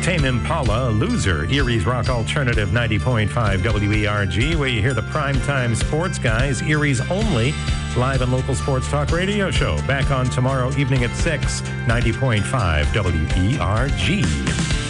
Tame Impala, Loser, Erie's Rock Alternative 90.5 WERG, where you hear the primetime sports guys, Erie's only live and local sports talk radio show. Back on tomorrow evening at 6, 90.5 WERG.